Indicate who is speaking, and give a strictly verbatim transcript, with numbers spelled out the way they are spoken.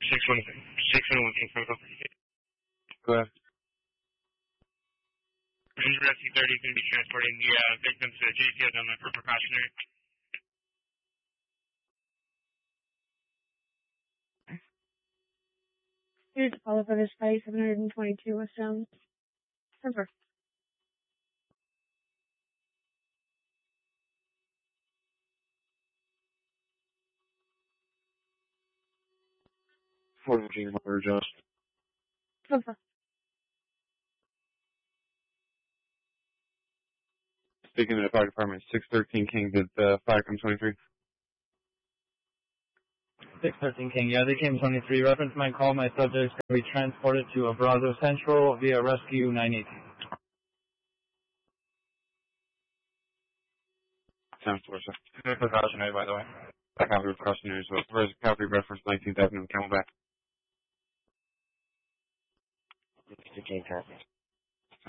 Speaker 1: six one six one one eight five.
Speaker 2: Go ahead.
Speaker 1: Rescue thirty is going to be transporting the uh, victims to the J C O down there for precautionary.
Speaker 3: Here's a call for this flight seven twenty-two westbound. Over.
Speaker 2: Fort Virginia, Motor Adjust.
Speaker 3: Over.
Speaker 2: Speaking to the fire department, six thirteen King, did the fire come twenty-three?
Speaker 4: six thirteen King, yeah, they came twenty-three. Reference my call, my subject is going to be transported to Abrazo Central via Rescue nine eighteen.
Speaker 2: Sounds four, sir. Precautionary, by the way. I copy precautionary as well. Where's the copy reference nineteenth Avenue, Camelback?
Speaker 1: Mister King, copy.